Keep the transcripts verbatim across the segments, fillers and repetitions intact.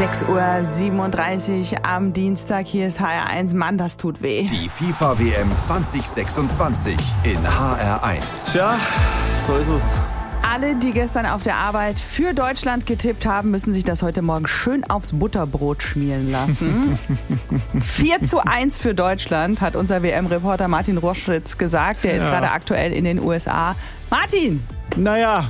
sechs Uhr siebenunddreißig am Dienstag. Hier ist H R eins. Mann, das tut weh. Die FIFA-W M zwanzig sechsundzwanzig in H R eins. Tja, so ist es. Alle, die gestern auf der Arbeit für Deutschland getippt haben, müssen sich das heute Morgen schön aufs Butterbrot schmieren lassen. vier zu eins für Deutschland, hat unser W M-Reporter Martin Roschwitz gesagt. Der ist ja gerade aktuell in den U S A. Martin! Naja,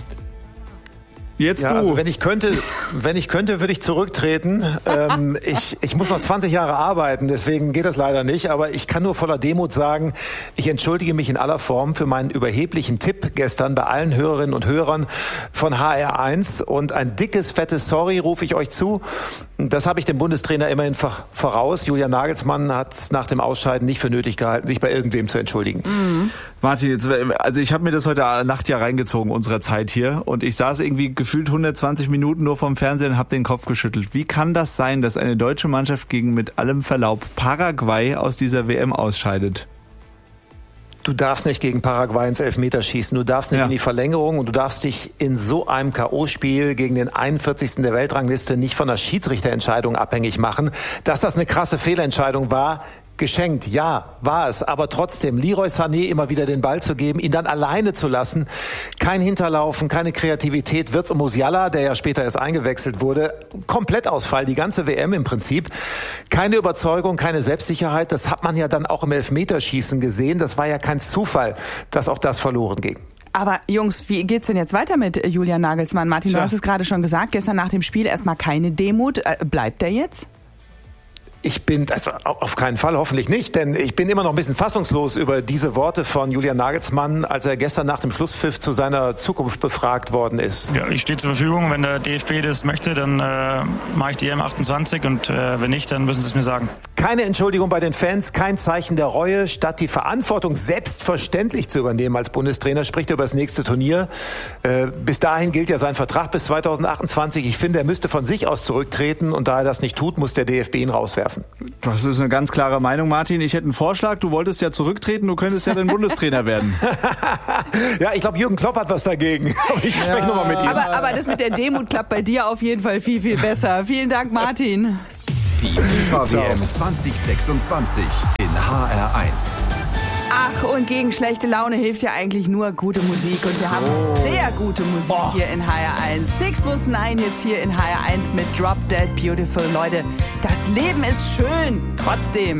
jetzt ja, du. Also wenn ich könnte, wenn ich könnte, würde ich zurücktreten. Ähm, ich, ich muss noch zwanzig Jahre arbeiten, deswegen geht das leider nicht. Aber ich kann nur voller Demut sagen, ich entschuldige mich in aller Form für meinen überheblichen Tipp gestern bei allen Hörerinnen und Hörern von H R eins. Und ein dickes, fettes Sorry rufe ich euch zu. Das habe ich dem Bundestrainer immerhin voraus. Julian Nagelsmann hat nach dem Ausscheiden nicht für nötig gehalten, sich bei irgendwem zu entschuldigen. Mhm. Martin, jetzt, also ich habe mir das heute Nacht ja reingezogen, unserer Zeit hier. Und ich saß irgendwie gefühlt hundertzwanzig Minuten nur vom Fernsehen und habe den Kopf geschüttelt. Wie kann das sein, dass eine deutsche Mannschaft gegen, mit allem Verlaub, Paraguay aus dieser W M ausscheidet? Du darfst nicht gegen Paraguay ins Elfmeterschießen, du darfst nicht ja. in die Verlängerung und du darfst dich in so einem K O-Spiel gegen den einundvierzigsten der Weltrangliste nicht von der Schiedsrichterentscheidung abhängig machen. Dass das eine krasse Fehlentscheidung war, geschenkt, ja, war es. Aber trotzdem, Leroy Sané immer wieder den Ball zu geben, ihn dann alleine zu lassen, kein Hinterlaufen, keine Kreativität. Wirtz und Musiala, der ja später erst eingewechselt wurde, Komplettausfall, die ganze W M im Prinzip. Keine Überzeugung, keine Selbstsicherheit. Das hat man ja dann auch im Elfmeterschießen gesehen. Das war ja kein Zufall, dass auch das verloren ging. Aber Jungs, wie geht's denn jetzt weiter mit Julian Nagelsmann? Martin, Tja. du hast es gerade schon gesagt, gestern nach dem Spiel erstmal keine Demut. Bleibt er jetzt? Ich bin, also auf keinen Fall, hoffentlich nicht, denn ich bin immer noch ein bisschen fassungslos über diese Worte von Julian Nagelsmann, als er gestern nach dem Schlusspfiff zu seiner Zukunft befragt worden ist. Ja, ich stehe zur Verfügung. Wenn der D F B das möchte, dann äh, mache ich die E M achtundzwanzig und äh, wenn nicht, dann müssen sie es mir sagen. Keine Entschuldigung bei den Fans, kein Zeichen der Reue. Statt die Verantwortung selbstverständlich zu übernehmen als Bundestrainer, spricht er über das nächste Turnier. Äh, bis dahin gilt ja sein Vertrag bis zweitausendachtundzwanzig. Ich finde, er müsste von sich aus zurücktreten und da er das nicht tut, muss der D F B ihn rauswerfen. Das ist eine ganz klare Meinung, Martin. Ich hätte einen Vorschlag. Du wolltest ja zurücktreten, du könntest ja dann Bundestrainer werden. Ja, ich glaube, Jürgen Klopp hat was dagegen. Ich spreche ja. nochmal mit ihm. Aber, aber das mit der Demut klappt bei dir auf jeden Fall viel, viel besser. Vielen Dank, Martin. Die FIFA-W M zwanzig sechsundzwanzig in H R eins. Ach, und gegen schlechte Laune hilft ja eigentlich nur gute Musik. Und wir so. haben sehr gute Musik Boah. hier in H R eins. Six was nine jetzt hier in H R eins mit Drop Dead Beautiful. Leute, das Leben ist schön. Trotzdem.